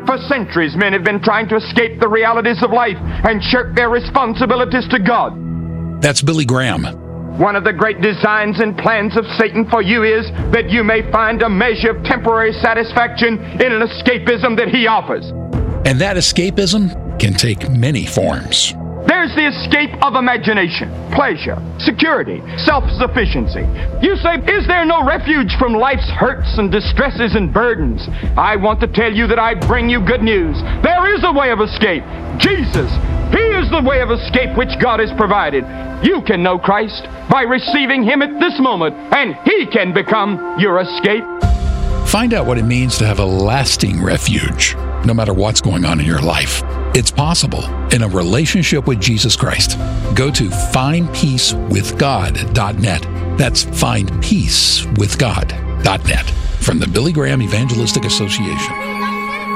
For centuries, men have been trying to escape the realities of life and shirk their responsibilities to God. That's Billy Graham. One of the great designs and plans of Satan for you is that you may find a measure of temporary satisfaction in an escapism that he offers. And that escapism can take many forms. There's the escape of imagination, pleasure, security, self-sufficiency. You say, is there no refuge from life's hurts and distresses and burdens? I want to tell you that I bring you good news. There is a way of escape. Jesus, He is the way of escape which God has provided. You can know Christ by receiving Him at this moment, and He can become your escape. Find out what it means to have a lasting refuge, no matter what's going on in your life. It's possible in a relationship with Jesus Christ. Go to findpeacewithgod.net. That's findpeacewithgod.net from the Billy Graham Evangelistic Association.